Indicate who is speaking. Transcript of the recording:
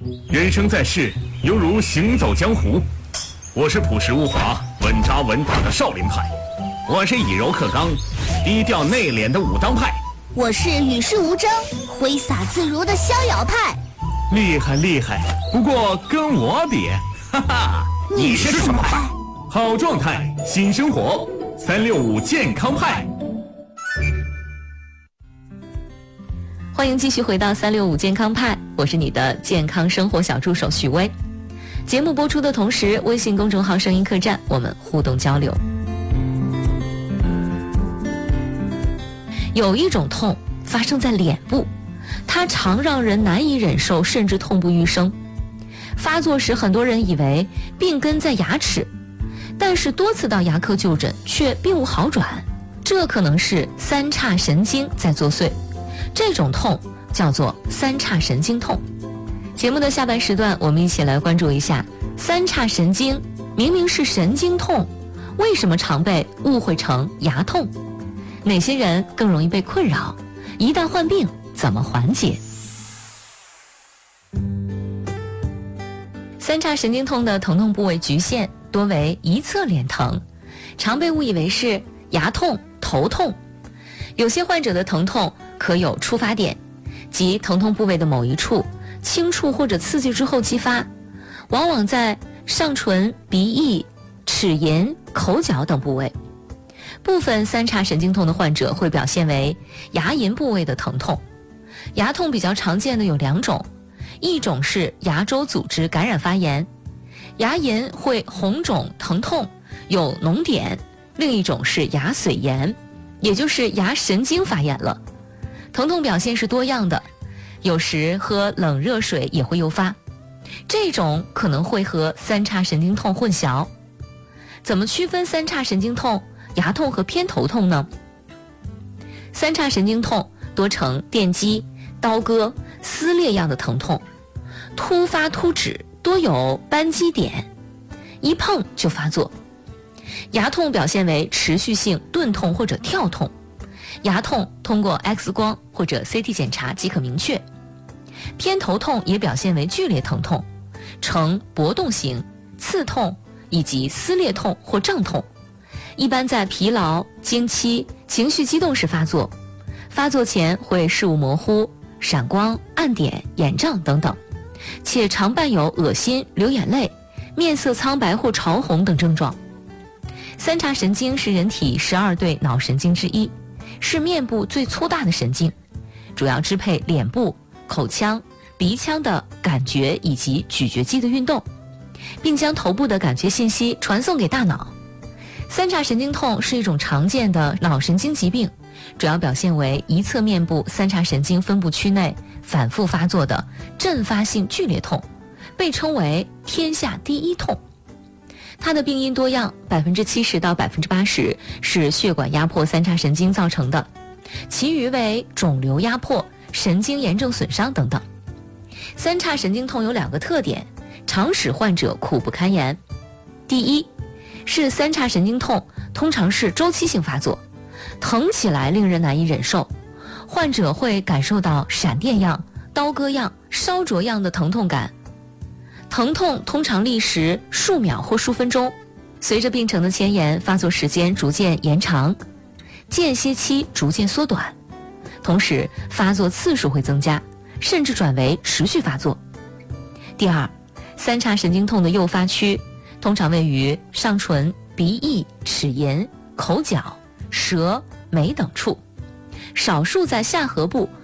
Speaker 1: 人生在世，犹如行走江湖。我是朴实无华、稳扎稳打的少林派，我是以柔克刚、低调内敛的武当派，
Speaker 2: 我是与世无争、挥洒自如的逍遥派。
Speaker 1: 厉害厉害，不过跟我比，哈哈，
Speaker 2: 你是什么派？
Speaker 1: 好状态，新生活，365健康派。
Speaker 3: 欢迎继续回到365健康派，我是你的健康生活小助手许巍。节目播出的同时，微信公众号声音客栈我们互动交流。有一种痛发生在脸部，它常让人难以忍受，甚至痛不欲生。发作时很多人以为病根在牙齿，但是多次到牙科就诊却并无好转，这可能是三叉神经在作祟。这种痛叫做三叉神经痛。节目的下半时段，我们一起来关注一下三叉神经明明是神经痛，为什么常被误会成牙痛？哪些人更容易被困扰？一旦患病，怎么缓解？三叉神经痛的疼痛部位局限，多为一侧脸疼，常被误以为是牙痛、头痛。有些患者的疼痛可有触发点，即疼痛部位的某一处轻触或者刺激之后激发，往往在上唇、鼻翼、齿龈、口角等部位。部分三叉神经痛的患者会表现为牙龈部位的疼痛。牙痛比较常见的有两种，一种是牙周组织感染发炎，牙龈会红肿疼痛，有脓点；另一种是牙髓炎，也就是牙神经发炎了，疼痛表现是多样的，有时喝冷热水也会诱发，这种可能会和三叉神经痛混淆。怎么区分三叉神经痛、牙痛和偏头痛呢？三叉神经痛多呈电击、刀割、撕裂样的疼痛，突发突止，多有扳机点，一碰就发作。牙痛表现为持续性钝痛或者跳痛，牙痛通过 X 光或者 CT 检查即可明确。偏头痛也表现为剧烈疼痛，呈搏动型、刺痛以及撕裂痛或胀痛，一般在疲劳、经期、情绪激动时发作，发作前会视物模糊、闪光、暗点、眼胀等等，且常伴有恶心、流眼泪、面色苍白或潮红等症状。三叉神经是人体12对脑神经之一，是面部最粗大的神经，主要支配脸部、口腔、鼻腔的感觉以及咀嚼肌的运动，并将头部的感觉信息传送给大脑。三叉神经痛是一种常见的脑神经疾病，主要表现为一侧面部三叉神经分布区内反复发作的阵发性剧烈痛，被称为天下第一痛。它的病因多样，70%到80%是血管压迫三叉神经造成的，其余为肿瘤压迫、神经炎症损伤等等。三叉神经痛有2个特点，常使患者苦不堪言。第一，是三叉神经痛通常是周期性发作，疼起来令人难以忍受，患者会感受到闪电样、刀割样、烧灼样的疼痛感，疼痛通常历时数秒或数分钟，随着病程的迁延，发作时间逐渐延长，间歇期逐渐缩短，同时发作次数会增加，甚至转为持续发作。第二，三叉神经痛的诱发区通常位于上唇、鼻翼、齿龈、口角、舌、眉等处，少数在下颌部